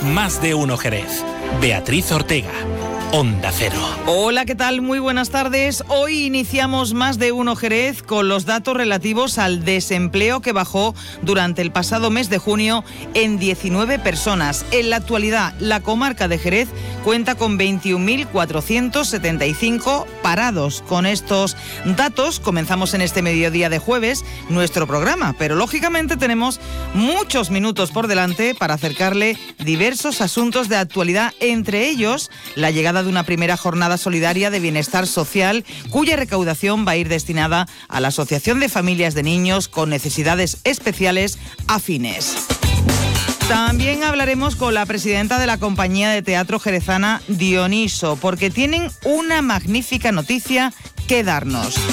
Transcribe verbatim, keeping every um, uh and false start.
Más de Uno Jerez. Beatriz Ortega. Onda Cero. Hola, ¿qué tal? Muy buenas tardes. Hoy iniciamos Más de Uno Jerez con los datos relativos al desempleo que bajó durante el pasado mes de junio en diecinueve personas. En la actualidad, la comarca de Jerez cuenta con veintiún mil cuatrocientos setenta y cinco parados. Con estos datos comenzamos en este mediodía de jueves nuestro programa, pero lógicamente tenemos muchos minutos por delante para acercarle diversos asuntos de actualidad, entre ellos la llegada de una primera jornada solidaria de bienestar social cuya recaudación va a ir destinada a la Asociación de Familias de Niños con Necesidades Especiales Afines. También hablaremos con la presidenta de la compañía de teatro jerezana Dioniso, porque tienen una magnífica noticia que darnos.